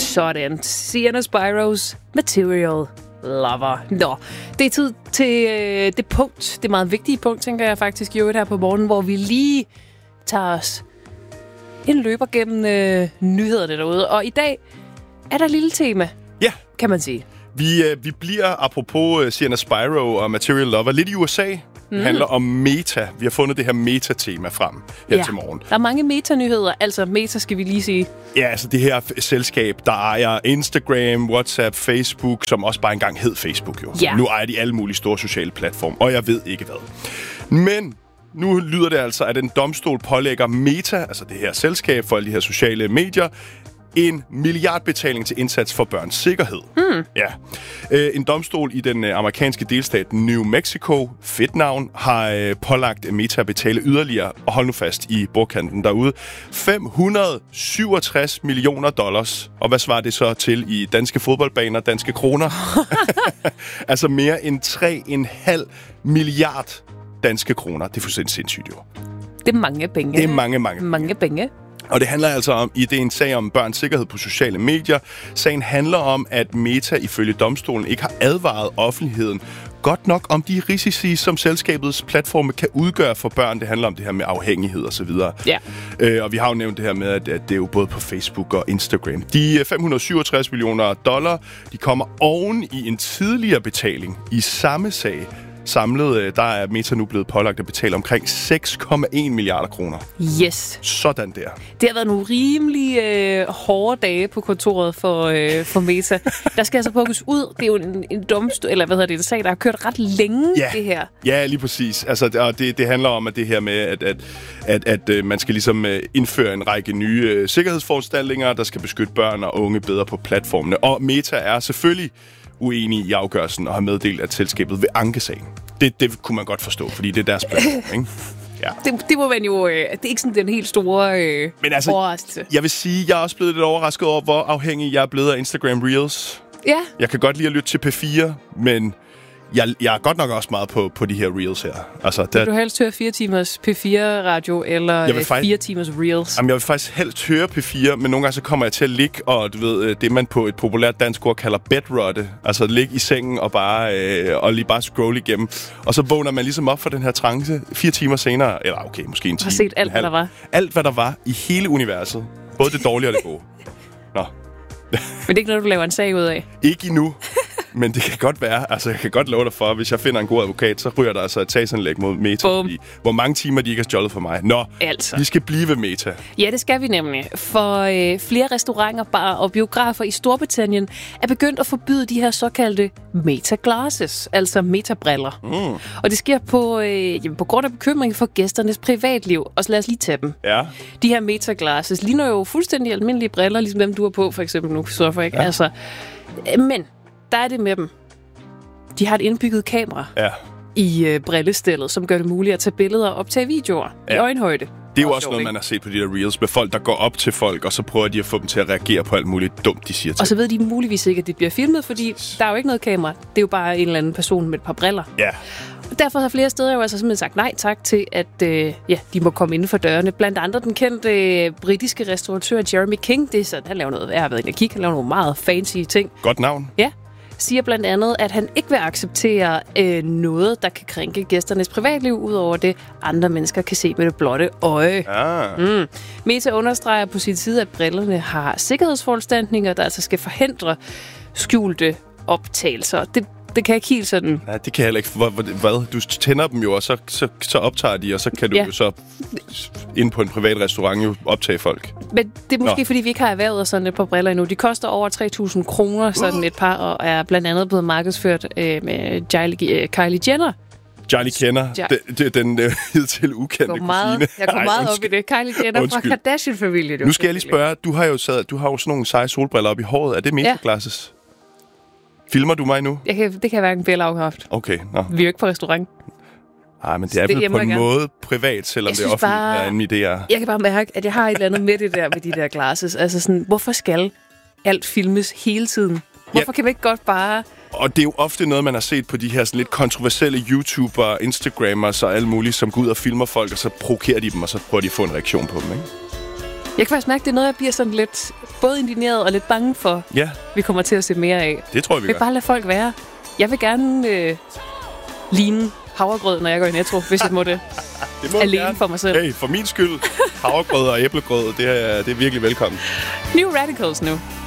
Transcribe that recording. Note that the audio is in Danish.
Sådan. Sienna Spiros Material Lover. Nå, det er tid til det punkt, det meget vigtige punkt, tænker jeg faktisk, i øvrigt her på morgenen, hvor vi lige tager os en løber gennem nyhederne derude. Og i dag er der et lille tema, kan man sige. Vi bliver, apropos Sienna Spiro og Material Lover, lidt i USA. Det handler om meta. Vi har fundet det her meta-tema frem her til morgen. Der er mange meta-nyheder. Altså, meta skal vi lige sige. Ja, altså det her selskab, der ejer Instagram, WhatsApp, Facebook, som også bare engang hed Facebook jo. Ja. Nu ejer de alle mulige store sociale platforme, og jeg ved ikke hvad. Men nu lyder det altså, at en domstol pålægger Meta, altså det her selskab for alle de her sociale medier, en milliardbetaling til indsats for børns sikkerhed. Ja. En domstol i den amerikanske delstat New Mexico, fedt navn, har pålagt Meta at betale yderligere, og hold nu fast i bordkanten derude, $567 millioner. Og hvad svarer det så til i danske fodboldbaner, danske kroner? Altså mere end 3,5 milliard danske kroner. Det er fuldstændig sindssygt jo. Det er mange penge. Det er mange penge. Og det handler altså om, det er en sag om børns sikkerhed på sociale medier. Sagen handler om, at Meta ifølge domstolen ikke har advaret offentligheden godt nok om de risici, som selskabets platforme kan udgøre for børn. Det handler om det her med afhængighed og så videre. Ja. Og vi har jo nævnt det her med, at det er jo både på Facebook og Instagram. De $567 millioner, de kommer oven i en tidligere betaling i samme sag. Samlet, der er Meta nu blevet pålagt at betale omkring 6,1 milliarder kroner. Yes. Sådan der. Det har været nogle rimelig hårde dage på kontoret for Meta. Der skal altså pukkes ud. Det er jo en domstol, eller hvad hedder det, en sag, der har kørt ret længe, det her. Ja, lige præcis. Altså, og det handler om, at det her med, at man skal ligesom indføre en række nye sikkerhedsforanstaltninger, der skal beskytte børn og unge bedre på platformene. Og Meta er selvfølgelig uenige i afgørelsen og har meddelt, at selskabet vil anke sagen. Det kunne man godt forstå, fordi det er deres platform, ikke? Ja. Det må man jo... det er ikke sådan den helt store Men altså, overraskelse. Jeg vil sige, jeg er også blevet lidt overrasket over, hvor afhængig jeg er blevet af Instagram Reels. Ja. Jeg kan godt lide at lytte til P4, men jeg er godt nok også meget på de her Reels her. Altså, vil du helst høre 4 timers P4-radio eller 4 timers Reels? Jamen, jeg vil faktisk helst høre P4, men nogle gange så kommer jeg til at ligge, og du ved, det man på et populært dansk ord kalder bedrotte. Altså ligge i sengen og lige bare scrolle igennem. Og så vågner man ligesom op for den her trance 4 timer senere, eller okay, måske en time. Har set alt, hvad der var. Alt, hvad der var i hele universet. Både det dårlige og det gode. Nå. Men det er ikke noget, du laver en sag ud af? Ikke endnu. Men det kan godt være, altså jeg kan godt love dig for, hvis jeg finder en god advokat, så ryger der altså et sagsanlæg mod Meta. Hvor mange timer de ikke har stjålet for mig. Nå, altså. Vi skal blive ved Meta. Ja, det skal vi nemlig. For flere restauranter, barer og biografer i Storbritannien er begyndt at forbyde de her såkaldte meta-glasses, altså metabriller. Og det sker på grund af bekymring for gæsternes privatliv. Og så lad os lige tage dem. Ja. De her meta-glasses ligner jo fuldstændig almindelige briller, ligesom dem du har på, for eksempel nu, Christoffer, ikke? Ja. Altså, men der er det med dem. De har et indbygget kamera i brillestillet, som gør det muligt at tage billeder og optage videoer i øjenhøjde. Det er jo også noget, man har set på de der reels med folk, der går op til folk, og så prøver de at få dem til at reagere på alt muligt dumt, de siger til. Og så ved de muligvis ikke, at det bliver filmet, fordi der er jo ikke noget kamera. Det er jo bare en eller anden person med et par briller. Ja. Og derfor har flere steder jo altså simpelthen sagt nej tak til, at de må komme inden for dørene. Blandt andet den kendte britiske restauratør Jeremy King. Det er sådan, han laver noget, jeg har været inde og kigge, han laver nogle meget fancy ting. Godt navn. Ja. Siger blandt andet, at han ikke vil acceptere noget, der kan krænke gæsternes privatliv, udover det, andre mennesker kan se med det blotte øje. Meta understreger på sin side, at brillerne har sikkerhedsforanstaltninger, der altså skal forhindre skjulte optagelser. Det kan ikke helt sådan... Nej, det kan heller ikke. Hvad? Du tænder dem jo, og så optager de, og så kan du jo så ind på en privat restaurant jo optage folk. Men det er måske, fordi vi ikke har erhvervet sådan et par briller endnu. De koster over 3.000 kroner, sådan et par, og er blandt andet blevet markedsført med Kylie Jenner. Kylie Jenner, den hidtil ukendte kusine. Jeg går meget op i det. Kylie Jenner fra Kardashian-familien. Nu skal jeg lige spørge, du har jo sådan nogle seje solbriller op i håret. Er det meta-glasses? Filmer du mig nu? Det kan hverken Bella have haft. Okay, nå. Vi er jo ikke på restaurant. Nej, men det er vel på en måde privat, selvom det offentligt er en idé. Jeg kan bare mærke, at jeg har et eller andet med det der med de der glasses. Altså sådan, hvorfor skal alt filmes hele tiden? Hvorfor kan vi ikke godt bare... Og det er jo ofte noget, man har set på de her sådan lidt kontroversielle YouTubere, Instagrammers og alt muligt, som går ud og filmer folk, og så provokerer de dem, og så prøver de at få en reaktion på dem, ikke? Jeg kan faktisk mærke, at det er noget, jeg bliver sådan lidt både indigneret og lidt bange for, vi kommer til at se mere af. Det tror jeg, vi gør. Jeg vil bare lade folk være. Jeg vil gerne ligne havregrød, når jeg går i Netto, hvis jeg må det. Det må alene for mig selv. Hey, for min skyld, havregrød og æblegrød, det er virkelig velkommen. New Radicals nu.